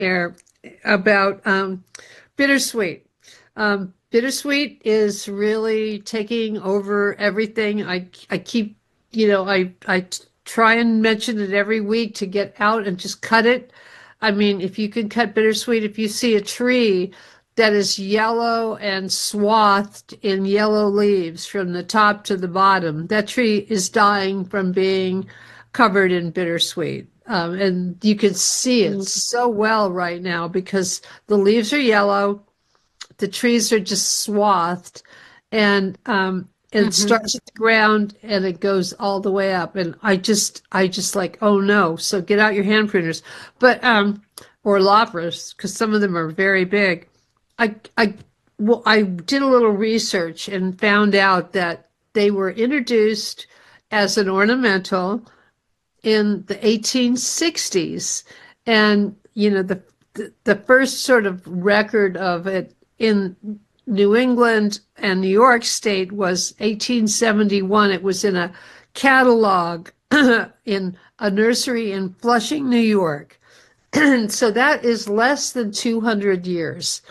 there about bittersweet. Bittersweet is really taking over everything. I keep, I try and mention it every week to get out and just cut it. I mean, if you can cut bittersweet, if you see a tree that is yellow and swathed in yellow leaves from the top to the bottom, that tree is dying from being covered in bittersweet. And you can see it so well right now because the leaves are yellow, the trees are just swathed, and it Mm-hmm. starts at the ground and it goes all the way up. And I just like, oh no! So get out your hand pruners, but or loppers because some of them are very big. I well, I did a little research and found out that they were introduced as an ornamental in the 1860s. And, the first sort of record of it in New England and New York State was 1871. It was in a catalog in a nursery in Flushing, New York. So that is less than 200 years.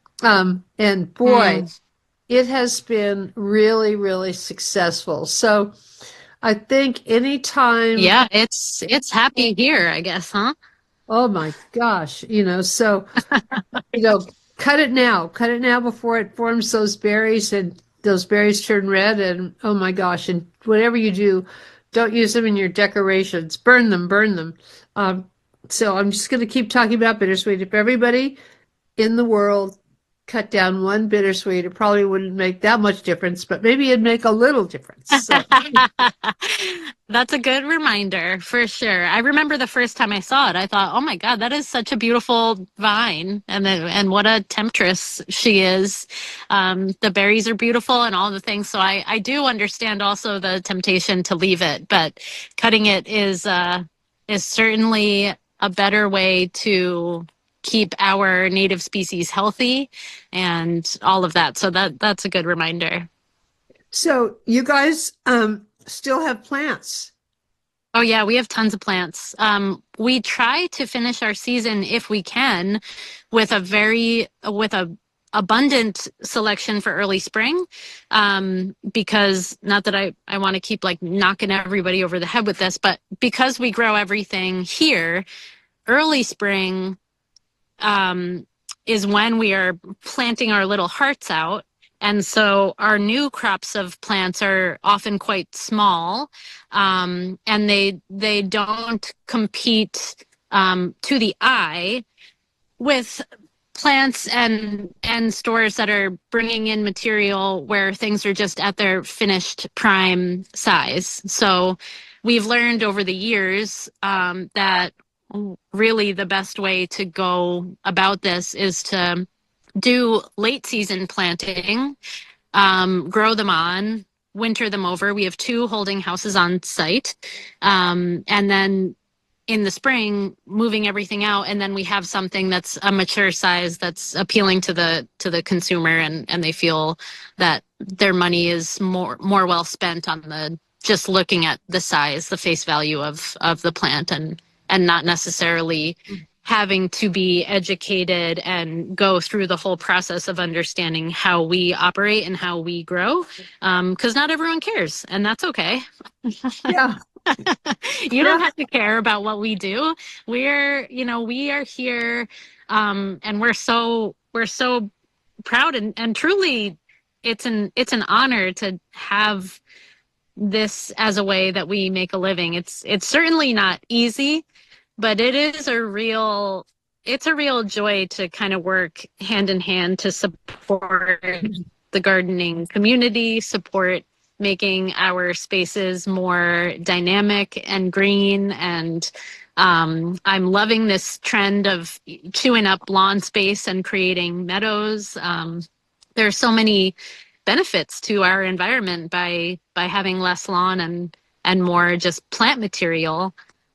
And boy, Mm. it has been really, really successful. So I think anytime. Yeah, it's happy here, I guess, huh? Oh my gosh, you know, cut it now before it forms those berries and those berries turn red. And oh my gosh, and whatever you do, don't use them in your decorations. Burn them, burn them. Um, so I'm just going to keep talking about bittersweet. If everybody in the world cut down one bittersweet, it probably wouldn't make that much difference, but maybe it'd make a little difference. So That's a good reminder for sure. I remember the first time I saw it, I thought, "Oh my God, that is such a beautiful vine." And what a temptress she is. The berries are beautiful and all the things. So I do understand also the temptation to leave it, but cutting it is certainly a better way to keep our native species healthy and all of that. So that's a good reminder. so you guys still have plants. Oh yeah, we have tons of plants. We try to finish our season if we can with a abundant selection for early spring. Because not that I want to keep like knocking everybody over the head with this, but because we grow everything here, early spring um, is when we are planting our little hearts out. And so our new crops of plants are often quite small, and they don't compete to the eye with plants and stores that are bringing in material where things are just at their finished prime size. So we've learned over the years that really the best way to go about this is to do late season planting, grow them on, winter them over. We have two holding houses on site. And then in the spring, moving everything out, and then we have something that's a mature size that's appealing to the consumer, and they feel that their money is more well spent on the just looking at the size, the face value of the plant, and not necessarily having to be educated and go through the whole process of understanding how we operate and how we grow, because not everyone cares, and that's okay. Yeah, You don't yeah. have to care about what we do. We are here, and we're so proud, and truly, it's an honor to have this as a way that we make a living. It's certainly not easy, but it's a real joy to kind of work hand in hand to support the gardening community, support making our spaces more dynamic and green. And I'm loving this trend of chewing up lawn space and creating meadows. There are so many benefits to our environment by having less lawn and more just plant material.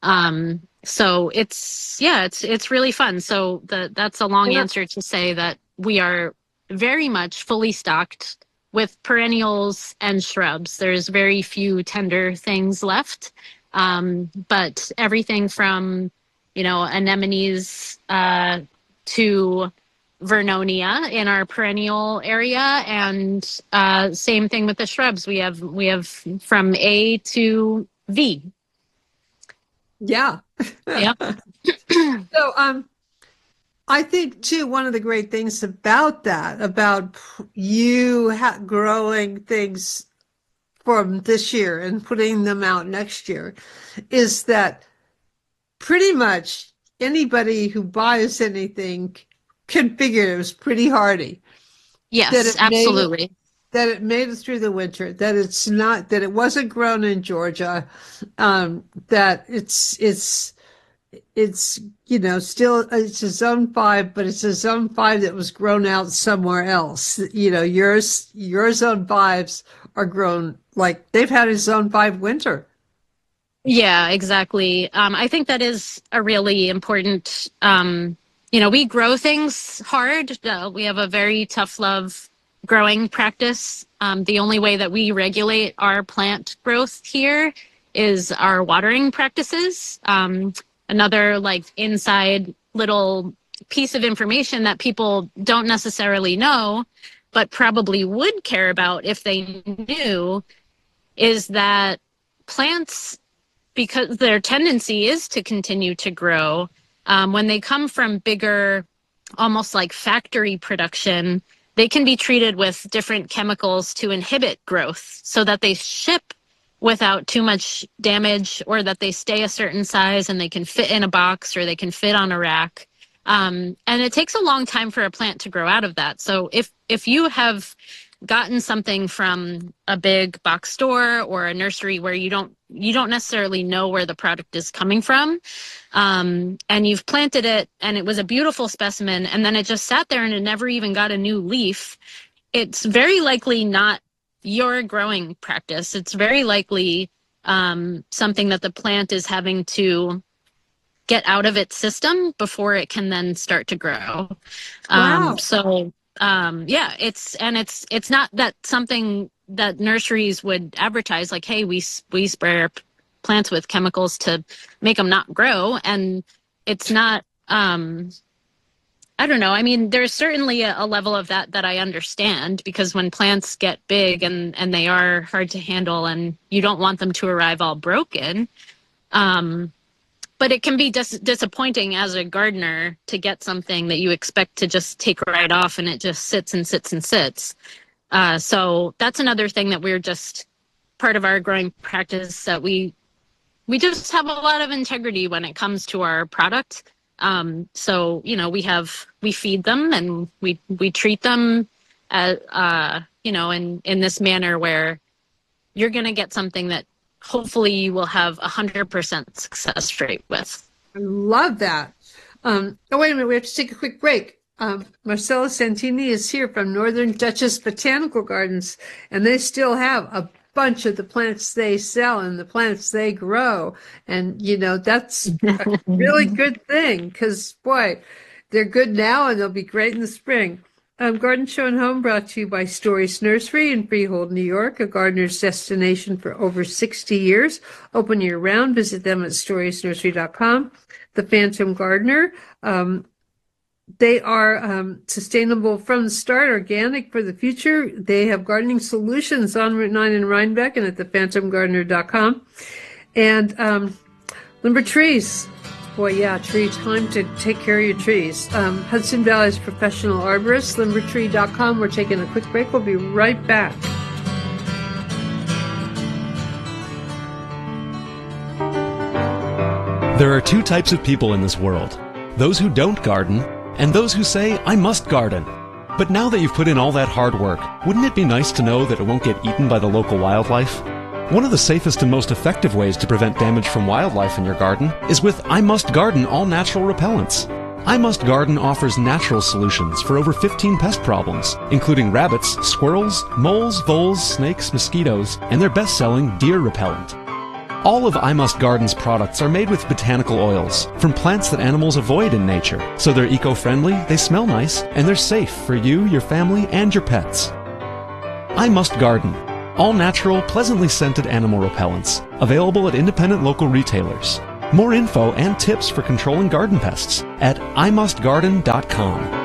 So it's really fun. So that's a long Yeah. answer to say that we are very much fully stocked with perennials and shrubs. There's very few tender things left. But everything from anemones to Vernonia in our perennial area, and same thing with the shrubs. We have from A to V. Yeah. Yep. So, I think too, one of the great things about that, about you growing things from this year and putting them out next year, is that pretty much anybody who buys anything can figure it was pretty hardy. Yes, absolutely. That it made it through the winter, that it wasn't grown in Georgia, that it's still it's a zone 5, but it's a zone 5 that was grown out somewhere else. Your zone 5s are grown like they've had a zone 5 winter. Yeah, exactly. I think that is a really important, we grow things hard. We have a very tough love growing practice. The only way that we regulate our plant growth here is our watering practices. Another like inside little piece of information that people don't necessarily know, but probably would care about if they knew, is that plants, because their tendency is to continue to grow, when they come from bigger, almost like factory production, they can be treated with different chemicals to inhibit growth so that they ship without too much damage, or that they stay a certain size and they can fit in a box or they can fit on a rack. And it takes a long time for a plant to grow out of that. So if you have gotten something from a big box store or a nursery where you don't necessarily know where the product is coming from, and you've planted it and it was a beautiful specimen, and then it just sat there and it never even got a new leaf, it's very likely not your growing practice. It's very likely something that the plant is having to get out of its system before it can then start to grow. Wow. It's not that something that nurseries would advertise like, hey, we spray our plants with chemicals to make them not grow. And it's not, I don't know. I mean, there's certainly a level of that I understand, because when plants get big and they are hard to handle and you don't want them to arrive all broken. But it can be disappointing as a gardener to get something that you expect to just take right off and it just sits and sits and sits. So that's another thing that we're just part of our growing practice, that we just have a lot of integrity when it comes to our product. So, we feed them and we treat them as, in this manner where you're going to get something that hopefully you will have 100% success rate with. I love that. Oh, wait a minute. We have to take a quick break. Marcella Santini is here from Northern Duchess Botanical Gardens, and they still have a bunch of the plants they sell and the plants they grow. And, that's a really good thing, because, boy, they're good now and they'll be great in the spring. Garden Show and Home brought to you by Stories Nursery in Freehold, New York, a gardener's destination for over 60 years. Open year-round. Visit them at storiesnursery.com. The Phantom Gardener. They are sustainable from the start, organic for the future. They have gardening solutions on Route 9 in Rhinebeck and at thephantomgardener.com. And Limber Trees. Boy, yeah, time to take care of your trees. Hudson Valley's professional arborist, limbertree.com. We're taking a quick break. We'll be right back. There are two types of people in this world. Those who don't garden, and those who say, I must garden. But now that you've put in all that hard work, wouldn't it be nice to know that it won't get eaten by the local wildlife? One of the safest and most effective ways to prevent damage from wildlife in your garden is with I Must Garden all-natural repellents. I Must Garden offers natural solutions for over 15 pest problems, including rabbits, squirrels, moles, voles, snakes, mosquitoes, and their best-selling deer repellent. All of I Must Garden's products are made with botanical oils from plants that animals avoid in nature, so they're eco-friendly, they smell nice, and they're safe for you, your family, and your pets. I Must Garden. All natural, pleasantly scented animal repellents, available at independent local retailers. More info and tips for controlling garden pests at imustgarden.com.